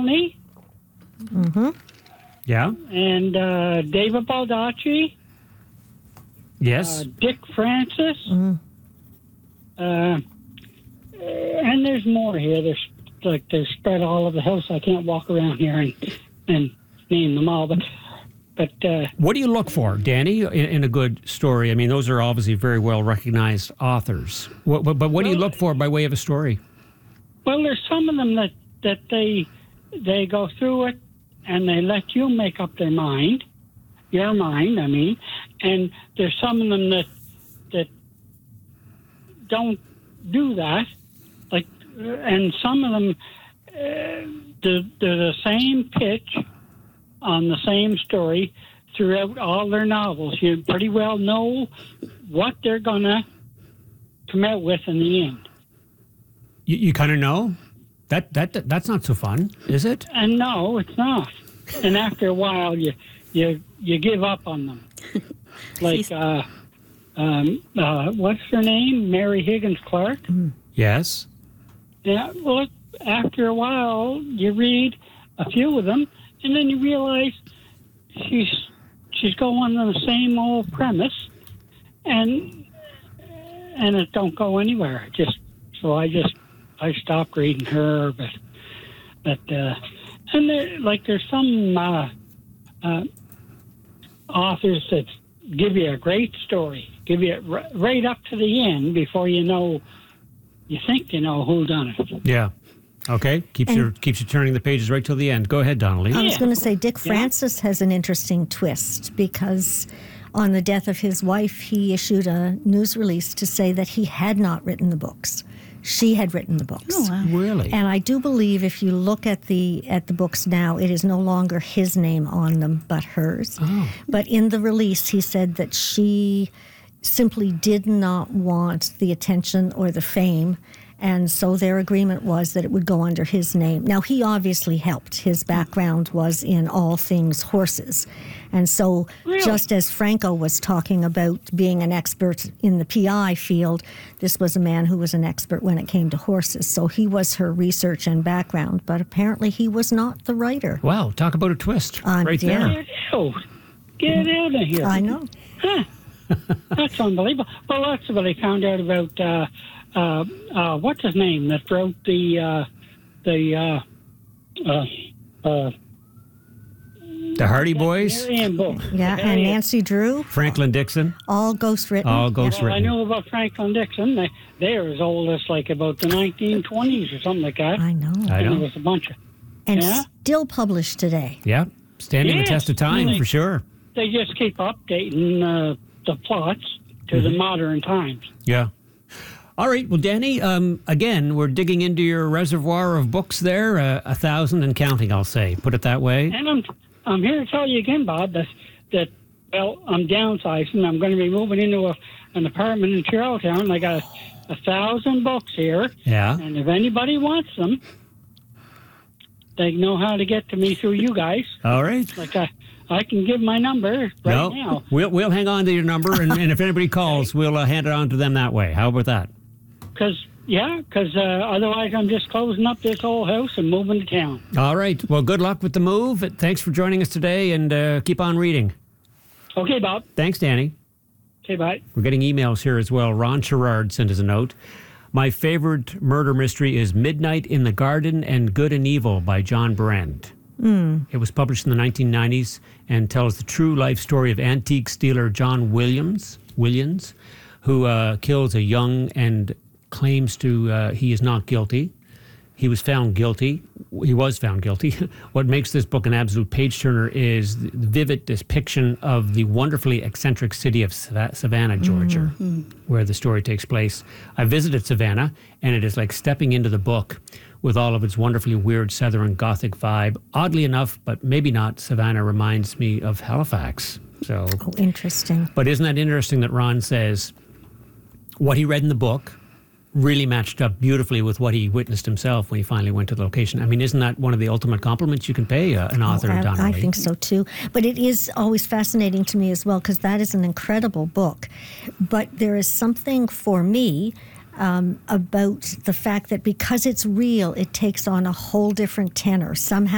Bellamy. Mm-hmm. Yeah. And David Baldacci. Yes. Dick Francis. Mm-hmm. And there's more here. They're spread all over the house. I can't walk around here and name them all. But what do you look for, Danny, in a good story? I mean, those are obviously very well recognized authors. But what do you look for by way of a story? Well, there's some of them that they go through it and they let you make up your mind, I mean. And there's some of them that don't do that. And some of them, they're the same pitch on the same story throughout all their novels. You pretty well know what they're going to come out with in the end. You kind of know? That's not so fun, is it? And no, it's not. And after a while, you give up on them. Like, what's her name? Mary Higgins Clark? Yes. Yeah, well, after a while, you read a few of them, and then you realize she's going on the same old premise, and it don't go anywhere. I stopped reading her, but and there's some authors that give you a great story, give you it right up to the end before you know. You think you know who done it. Yeah. Okay. Keeps you turning the pages right till the end. Go ahead, Donnelly. I was going to say Dick Francis has an interesting twist because on the death of his wife, he issued a news release to say that he had not written the books. She had written the books. Oh, wow. Really? And I do believe if you look at the books now, it is no longer his name on them, but hers. Oh. But in the release, he said that she simply did not want the attention or the fame, and so their agreement was that it would go under his name. Now, he obviously helped. His background was in all things horses. And so just as Franco was talking about being an expert in the PI field, this was a man who was an expert when it came to horses. So he was her research and background, but apparently he was not the writer. Wow, talk about a twist right there. Get out of here. I know. Huh. That's unbelievable. Well, that's what I found out about, what's his name that wrote the Hardy Boys? Book. Yeah, and Nancy Drew. Franklin Dixon. All ghostwritten. All ghostwritten. Well, I know about Franklin Dixon. They're as old as like about the 1920s or something like that. I know. There was a bunch of... And still published today. Yeah, standing the test of time for sure. They just keep updating the plots to the modern times. Yeah. All right. Well, Danny, again, we're digging into your reservoir of books there, 1,000 and counting, I'll say. Put it that way. And I'm here to tell you again, Bob, that I'm downsizing. I'm going to be moving into an apartment in Charlottetown. I got 1,000 books here. Yeah. And if anybody wants them, they know how to get to me through you guys. All right. Like I can give my number now. We'll hang on to your number, and if anybody calls, we'll hand it on to them that way. How about that? Because otherwise I'm just closing up this whole house and moving to town. All right. Well, good luck with the move. Thanks for joining us today, and keep on reading. Okay, Bob. Thanks, Danny. Okay, bye. We're getting emails here as well. Ron Sherrard sent us a note. My favorite murder mystery is Midnight in the Garden and Good and Evil by John Brand. It was published in the 1990s and tells the true life story of antique stealer John Williams, who kills a young and claims to he is not guilty. He was found guilty. What makes this book an absolute page-turner is the vivid depiction of the wonderfully eccentric city of Savannah, Georgia, where the story takes place. I visited Savannah, and it is like stepping into the book with all of its wonderfully weird Southern Gothic vibe. Oddly enough, but maybe not, Savannah reminds me of Halifax. So, interesting. But isn't that interesting that Ron says what he read in the book really matched up beautifully with what he witnessed himself when he finally went to the location. I mean, isn't that one of the ultimate compliments you can pay an author, Donnelly? I think so, too. But it is always fascinating to me as well, because that is an incredible book. But there is something for me about the fact that because it's real, it takes on a whole different tenor. Somehow